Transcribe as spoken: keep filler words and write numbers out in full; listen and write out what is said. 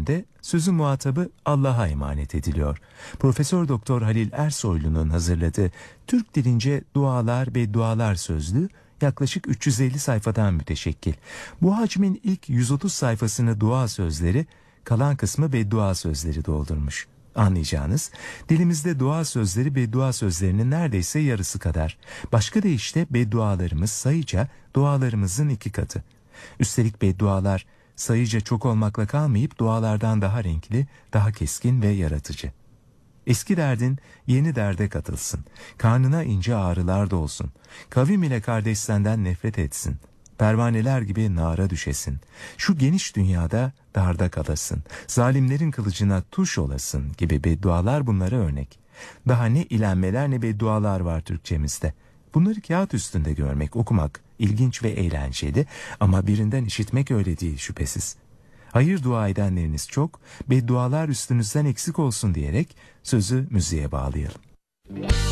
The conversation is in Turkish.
bölümünde sözün muhatabı Allah'a emanet ediliyor. Profesör Doktor Halil Ersoylu'nun hazırladığı Türk dilince dualar ve dualar sözlüğü yaklaşık üç yüz elli sayfadan müteşekkil. Bu hacmin ilk yüz otuz sayfasını dua sözleri, kalan kısmı beddua sözleri doldurmuş. Anlayacağınız, dilimizde dua sözleri beddua sözlerinin neredeyse yarısı kadar. Başka deyişle beddualarımız sayıca dualarımızın iki katı. Üstelik beddualar sayıca çok olmakla kalmayıp dualardan daha renkli, daha keskin ve yaratıcı. Eski derdin yeni derde katılsın. Karnına ince ağrılar da olsun. Kavim ile kardeş senden nefret etsin. Pervaneler gibi nara düşesin. Şu geniş dünyada darda kalasın. Zalimlerin kılıcına tuş olasın gibi beddualar bunlara örnek. Daha ne ilenmeler ne beddualar var Türkçemizde. Bunları kağıt üstünde görmek, okumak ilginç ve eğlenceli ama birinden işitmek öyle değil şüphesiz. Hayır dua edenleriniz çok, beddualar üstünüzden eksik olsun diyerek sözü müziğe bağlayalım.